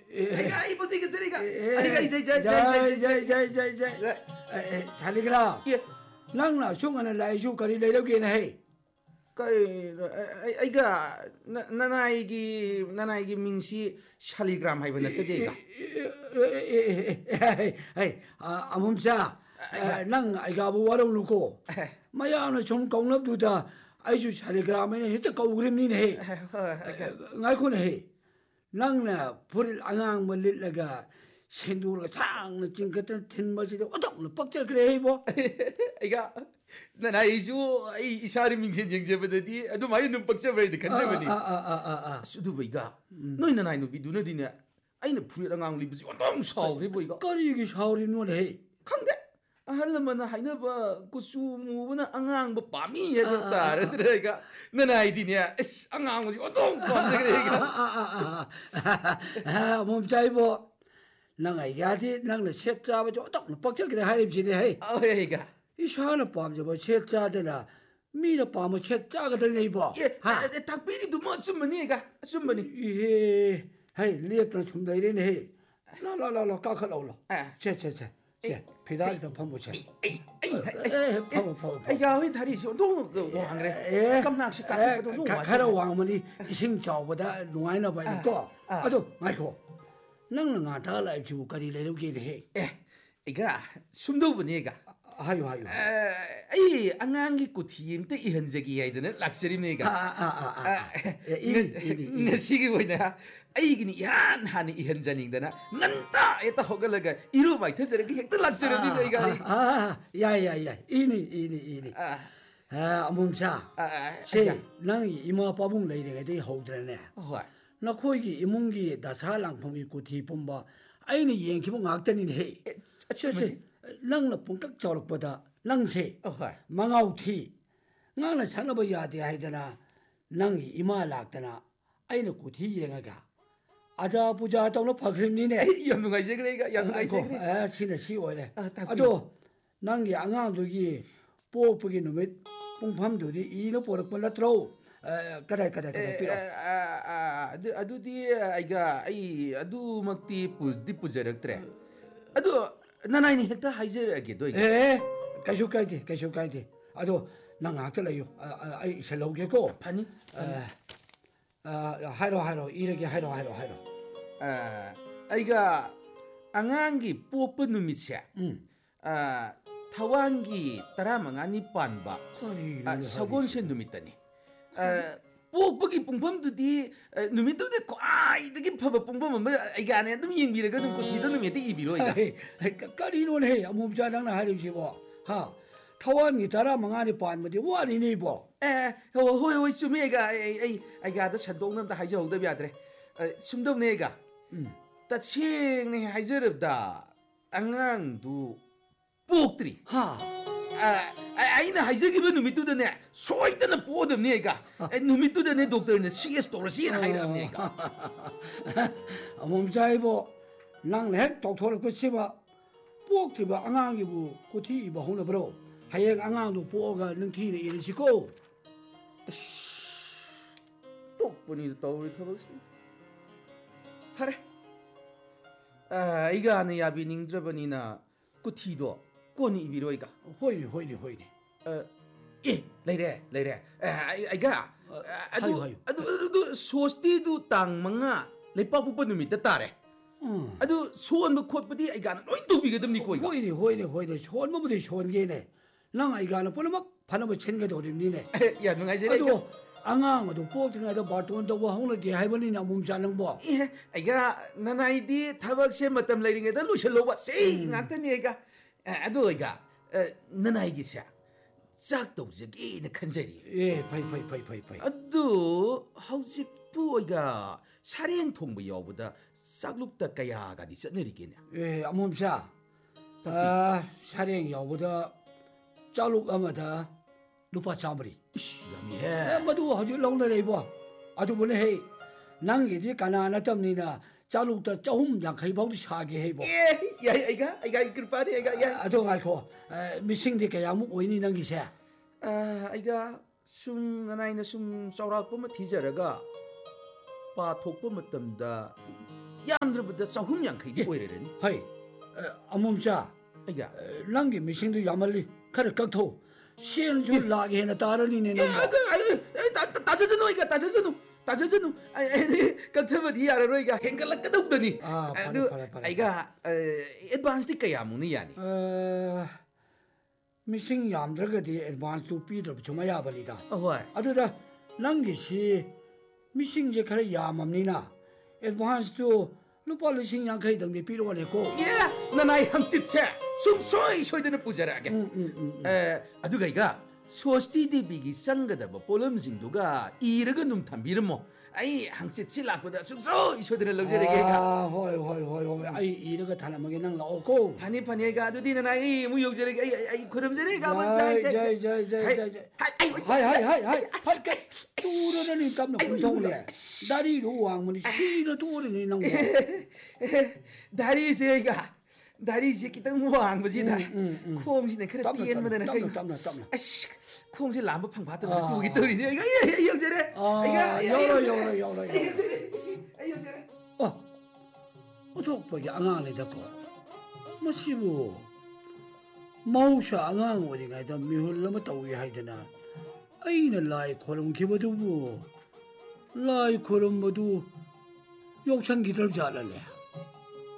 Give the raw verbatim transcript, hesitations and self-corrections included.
아이가 이보다 이거저리가 아이가 이제 이제 이제 이제 이제 이제 이제 찰리그라 예 랑나 숑하는 라이슈 거리 내려기는 해 cái 아이가 나나이기 나나이기 민시 샬리그램 하이브 나서디가 에이 아몸자 랑 아이가 뭐하러 놓고 마야는 좀 공납두다 아이주 샬리그램에 히트 거우그림니네 해 나이코네 해 랑나 불을 안앙 멀리다가 신두가 장나 찡긋을 튼 멋이데 어떡 뻑절 그래 해보 아이가 나나 이주 이 사리 민신 정제버더디 아도 많이 눈 뻑져버리데 간제버니 아아아아아 수두보이가 너희는 나이 누비 누나디네 아이는 불을 안앙 리브지 완전 사오리 보이가 거리기 사오리 노래 강데 할라마나 하이나바 고수무브나 안앙 밤이 해졌다 그러더라가 나나 아이디냐 안앙 완전 밤새 그래 아 몸자이보 năng 야디 năng xét cha với chỗ tóc nó bóc chết cái hai điểm gì này hay 어 얘가 이 샤는 밤저 뭐 xét cha 되나 미는 밤을 xét cha cái này bỏ 하 닭비리도 뭐 숨머니 얘가 숨머니 예 hay liệt nó chúng đấy này hay nó nó nó nó cao khởi đầu rồi chết chết chết chết 피다지 더 펌고 chết 에이 펌고 펌고 아이가 왜 다리 좀 너무 그왕 그래 깜nak시 깎고 너무 가라 왕문이 이생 저보다 농아이나 봐야 거 아도 마이코 năng là ta lại chịu cái gì lấy đâu kia thì 에 이가 숨도 보니가 하요 하요 에이 안강기 꽃팀 때 이현적이 아이들은 락셔리네가 아아아아 이거 시기 보이나 아이기니 야한하니 이현자닝다나 난다 에다 허걸라가 이루 마이 터저렇게 핵들 락셔리인데 이가 아 야야야 이니 이니 이니 아 몸차 세 năng 이마 빠봉 lấy cái hậu này 나 코이기 이몽기 다 살랑품이 고티 본바 아이는 얘기면 악단이네 해 아저씨 랑나 본격 저럭보다 랑세 망아우티 나는 상나버 야대 하이다나 랑이 이마락다나 아이는 고티 얘가가 아자부자 동로 파크림니네 연무가 이제 그래가 연무가 이제 그래 아 신의 시월에 아도 랑이 앙앙도기 뽀뽀기 놈의 뽕팜도디 이노 보럭벌라 들어 kadai kadai kadai piro adu adu di aiga ai adu makti pus di pujarak tre adu nanai ni hekta haijer age doi eh kashu kai de kashu kai de adu nang akta layo ai selauge ko pani 아 하이로 하이로 이렇게 하이로 하이로 하이로 아 aiga angangi popo numitse 아 타완기 따라망아니 반바 사곤세 누mit다니 뽀뽀기 뽕pom도디 누미도데 꽈이득이 퍼버 뽕pom은 뭐 이게 안에 좀 잉비르거든 고 뒤도 누미한테 이비로 이거 까리노는 해 몸자랑나 하림시 뭐하 타완이 따라 망아니 반뭐디 와리니 뭐 에 호이 호이 수미가 에이 아이가 더 천동남다 하이저오더 비아드레 숨동네가 따칭네 하이저럽다 앙앙두 뽀옥들이 하 아이는 하이저기면 누미뚜드네 소이드는 뽀드니까 누미뚜드네 독터는 시에스 도르시나 하이랍니까 몸자이보 랑렉 독터를 끝이봐 뽀옥티바 앙앙이부 고티 이바 홍나브로 하행 앙앙도 뽀가 능티네 이르시고 똑분이도 떠오르 터벅시 하래 아 이거 하는 야비 닝드러버니나 고티도 꼬니 이비로이가 호이니 호이니 호이니 어예 레이레 레이레 아이가 아두 아두 아두 소스티도 땅망아 레빠부빠 놈이다 따래 아두 소원뭐 콧부디 아이가는 로이 도비거든니 꼬이가 호이니 호이니 호이니 소원뭐부디 소원게네 랑 아이가는 뻔막 바나뭐 첸게도 어림니네 야 누가이제래 아두 앙앙도 뽀트나도 바톤도 홍르게 하이버니나 몸자는 뭐 예 아이가 나나이디 타박세 마땀 레이링에다 루실로바 세이 ngaktani 아이가 아도 이가 나나이기샤 짝도저기는 큰절이 예 파이 파이 파이 파이 파이 아도 하우직부 이가 사령 통부 여보다 싹룩다 까야가 있었느리겠네 예 아몸샤 아 사령 여보다 짝룩 아마다 루파 차머리 야미해 마도 하주 롱나래 봐 아도 보내 해 낭게디 가나나 땀니나 짤룩다 조금 양카이 바우도 사게 해보 예, 야, 아이가, 아이가 이끌 바리, 아이가, 야, 아도 말고, 미싱디 그야무 오이니 남기세. 아, 아이가 숨 하나이는 숨 쏘라고 뭐 뒤져라가 바 독보 못담다 ꯌꯥꯝꯗ꯭ꯔꯕꯗ ꯆꯍꯨꯝ ꯌꯥꯡꯈꯩꯗꯤ ꯑꯣꯏꯔꯔꯅꯤ ꯍꯩ ꯑꯃꯣꯝꯆꯥ ꯑꯩꯒ ꯅꯪꯒꯤ ꯃꯤꯁꯤꯡꯗꯨ ꯌꯥꯝꯃꯜꯂꯤ ꯈꯔ ꯀꯛꯊꯧ ꯁꯦꯟꯁꯨ ꯂꯥꯛ ꯍꯦꯟꯅ ꯇꯥꯔꯅꯤꯅꯦ ꯅꯪꯕꯣ ꯇꯥꯖꯖꯅꯨ ꯑꯩꯒ ꯇꯥꯖꯖꯅꯨ ꯇꯥꯖꯖꯅꯨ ꯀꯛꯊꯕꯗꯤ ꯌꯥꯔꯔꯣꯏꯒ ꯍꯦꯟꯒꯠꯂꯛꯀꯗꯧꯗꯅꯤ ꯑꯗꯨ ꯑꯩꯒ ꯑꯦꯗꯚꯥꯟꯁꯇꯤ ꯀꯌꯥꯃꯨꯛꯅ ꯌꯥꯅꯤ ꯃꯤꯁꯤꯡ ꯌꯥꯝꯗ꯭ꯔꯒꯗꯤ ꯑꯦꯗꯚꯥꯟꯁꯇꯨ ꯄꯤꯗ꯭ꯔꯕꯁꯨ ꯃꯌꯥꯕꯅꯤꯗ ꯑꯍꯣꯏ ꯑꯗꯨꯗ ꯅꯪꯒꯤꯁꯤ ꯃꯤꯁꯤꯡꯁꯦ ꯈꯔ ꯌꯥꯝꯃꯕꯅꯤ나 ꯑꯦꯗꯚꯥꯟꯁꯇꯨ ꯂꯨꯄꯥ ꯂꯤꯁꯤꯡ ꯌꯥꯡꯈꯩꯗꯪꯗꯤ ꯄꯤꯔꯛꯑꯣꯅꯦꯀꯣ ꯑꯦ ꯅꯅꯥꯏ ꯍꯪꯆꯤꯠꯁꯦ ꯁꯨꯡꯁꯣꯏ ꯁꯣꯏꯗꯅ ꯄꯨꯖꯔꯛꯑꯒꯦ ꯑꯗꯨꯒ ꯑꯩꯒ ꯁ꯭ꯋꯥꯁꯇꯤ ꯗꯦꯕꯤꯒꯤ ꯆꯪꯒꯗꯕ ꯄꯣꯠꯂꯝꯁꯤꯡꯗꯨꯒ ꯏꯔꯒ ꯑꯗꯨꯝ ꯊꯝꯕꯤꯔꯝꯃꯣ ꯑꯩ ꯍꯪꯆꯤꯠꯁꯤ ꯂꯥꯛꯄꯗ ꯁꯨꯡꯁꯣꯏ ꯁꯣꯏꯗꯅ ꯂꯧꯖꯔꯒꯦ ꯑꯩꯒ ꯍꯣꯏ ꯍꯣꯏ ꯍꯣꯏ ꯍꯣꯏ ꯑꯩ ꯏꯔꯒ ꯊꯅꯝꯃꯒꯦ ꯅꯪ ꯂꯥꯛꯑꯣꯀꯣ ꯐꯅꯤ ꯐꯅꯤ ꯑꯩꯒ ꯑꯗꯨꯗꯤ ꯅꯅꯥꯏ ꯑꯩ ꯑꯃꯨꯛ ꯌꯧꯖꯔꯒꯦ ꯑꯩ ꯑꯩ ꯈꯨꯔꯨꯝꯖꯔꯦ ꯖai jai jai jai jai hai hai hai hai hai kai tura ni kam na kun thong le dari ru wang mani si ra tu ni nang bo dari se ga dari se kitang wang ba ji da khom ji ne khara tien ma da na kai tamna tamna ash khom ji lam ba phang pha ta tu gi tu ri ni ai ai yau jere ai ga yo lo yo lo yo lo ai yau jere ai yau jere oh othok pa ya anga le da ko masibu ꯃꯍꯧꯁꯥ ꯑꯉꯥꯡ ꯑꯣꯏꯔꯤꯉꯩꯗ ꯃꯤꯍꯨꯜ ꯑꯃ ꯇꯧꯏ ꯍꯥꯏꯗꯅ ꯑꯩꯅ ꯂꯥꯏ ꯈꯣꯏꯔꯝꯈꯤꯕꯗꯨꯕꯨ ꯂꯥꯏ ꯈꯣꯏꯔꯝꯕꯗꯨ ꯌꯥꯎꯁꯟꯈꯤꯗ꯭ꯔꯕ ꯖꯥꯠꯂꯅꯦ